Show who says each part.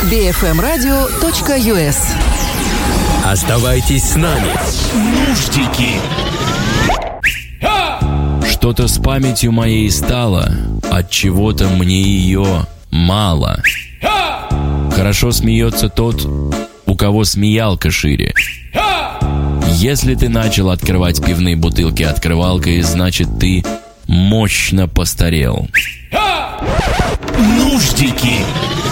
Speaker 1: bfmradio.us.
Speaker 2: Оставайтесь с нами. Нуждики.
Speaker 3: Что-то с памятью моей стало, от чего-то мне ее мало. Хорошо смеется тот, у кого смеялка шире. Если ты начал открывать пивные бутылки открывалкой, значит ты мощно постарел.
Speaker 2: Нуждики.